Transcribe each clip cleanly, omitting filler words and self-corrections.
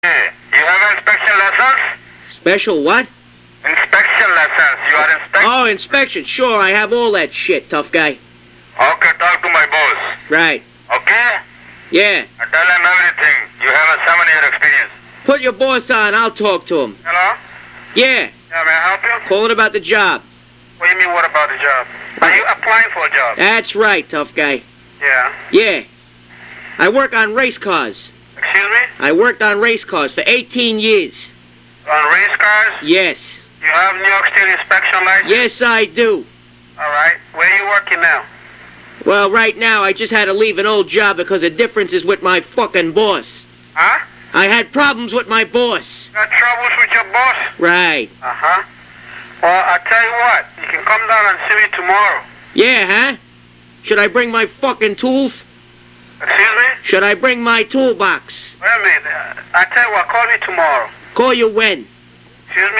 Hey, you have inspection lessons? Special what? Inspection lessons. You are inspecting? Oh, inspection. Sure, I have all that shit, tough guy. Okay, talk to my boss. Right. Okay? Yeah. I tell him everything. You have a 7-year experience. Put your boss on. I'll talk to him. Hello? Yeah. Yeah, may I help you? Calling about the job. What do you mean, what about the job? Are you applying for a job? That's right, tough guy. Yeah. Yeah. I work on race cars. Excuse me? I worked on race cars for 18 years. On race cars? Yes. You have New York State inspection license? Yes, I do. All right. Where are you working now? Well, right now, I just had to leave an old job because of differences with my fucking boss. Huh? I had problems with my boss. Got troubles with your boss? Right. Uh-huh. Well, I'll tell you what. You can come down and see me tomorrow. Yeah, huh? Should I bring my fucking tools? Excuse me? Should I bring my toolbox? Wait a minute. I'll tell you what. Call me tomorrow. Call you when? Excuse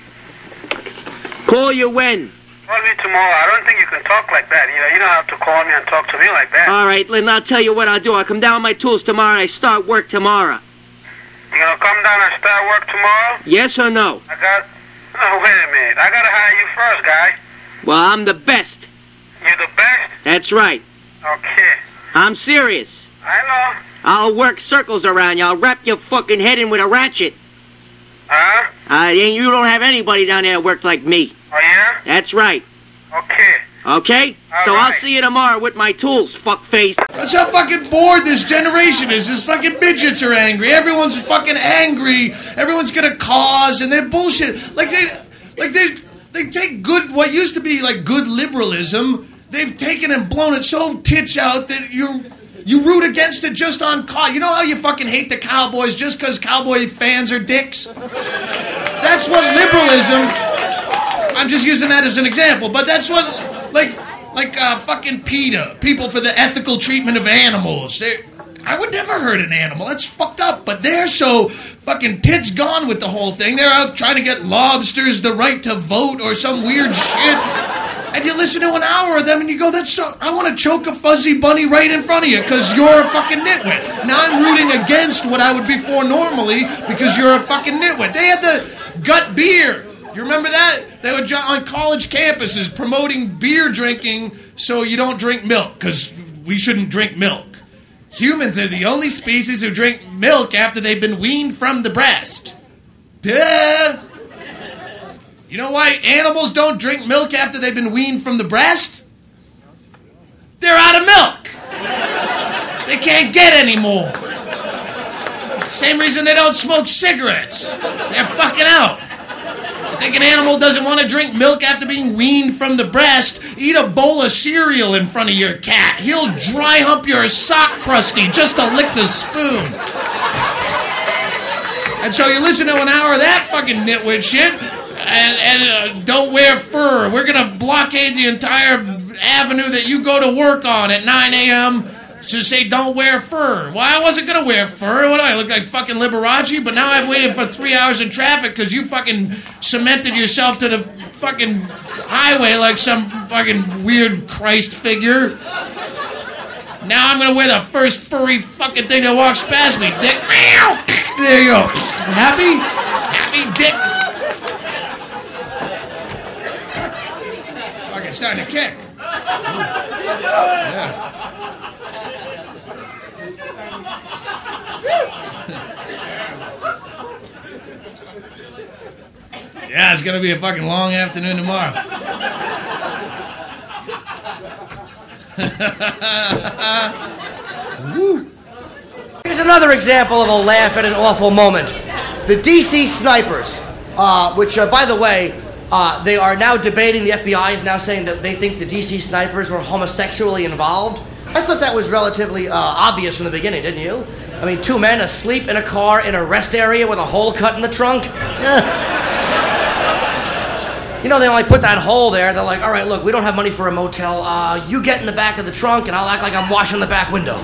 me? Call you when? Call me tomorrow. I don't think you can talk like that. You don't have to call me and talk to me like that. All right, Lynn, I'll tell you what I'll do. I'll come down with my tools tomorrow and I start work tomorrow. You gonna come down and start work tomorrow? Yes or no? Oh, wait a minute. I gotta hire you first, guy. Well, I'm the best. You're the best? That's right. Okay. I'm serious. I know. I'll work circles around you. I'll wrap your fucking head in with a ratchet. Huh? You don't have anybody down there that works like me. Oh, yeah? That's right. Okay. Okay? All so right. I'll see you tomorrow with my tools, fuckface. That's how fucking bored this generation is. This fucking midgets are angry. Everyone's fucking angry. Everyone's gonna cause, and they're bullshit. They take good, what used to be like good liberalism, they've taken and blown it so tits out that you root against it just on cause. You know how you fucking hate the Cowboys just because Cowboy fans are dicks? That's what liberalism, I'm just using that as an example, but that's what, fucking PETA, people for the ethical treatment of animals. I would never hurt an animal. That's fucked up. But they're so fucking tits gone with the whole thing. They're out trying to get lobsters the right to vote or some weird shit. And you listen to an hour of them and you go, I want to choke a fuzzy bunny right in front of you because you're a fucking nitwit. Now I'm rooting against what I would be for normally because you're a fucking nitwit. They had the gut beer. You remember that? They were on college campuses promoting beer drinking so you don't drink milk because we shouldn't drink milk. Humans are the only species who drink milk after they've been weaned from the breast. Duh! You know why animals don't drink milk after they've been weaned from the breast? They're out of milk. They can't get any more. Same reason they don't smoke cigarettes. They're fucking out. You think an animal doesn't want to drink milk after being weaned from the breast? Eat a bowl of cereal in front of your cat. He'll dry hump your sock crusty just to lick the spoon. And so you listen to an hour of that fucking nitwit shit and don't wear fur. We're going to blockade the entire avenue that you go to work on at 9 a.m. to say don't wear fur. Well, I wasn't going to wear fur. What do I look like, fucking Liberace? But now I've waited for 3 hours in traffic because you fucking cemented yourself to the fucking highway like some fucking weird Christ figure. Now I'm going to wear the first furry fucking thing that walks past me, dick. There you go. Happy? Happy, dick? Fucking starting to kick. Yeah. Yeah, it's gonna be a fucking long afternoon tomorrow. Here's another example of a laugh at an awful moment. The DC snipers, which are, by the way, they are now debating, the FBI is now saying that they think the DC snipers were homosexually involved. I thought that was relatively obvious from the beginning, didn't you? I mean, two men asleep in a car in a rest area with a hole cut in the trunk. You know, they only put that hole there. They're like, all right, look, we don't have money for a motel. You get in the back of the trunk and I'll act like I'm washing the back window.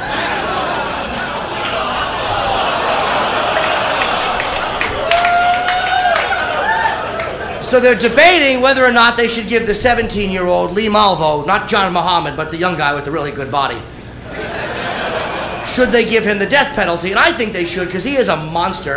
So they're debating whether or not they should give the 17-year-old Lee Malvo, not John Muhammad, but the young guy with the really good body. should they give him the death penalty? And I think they should, because he is a monster.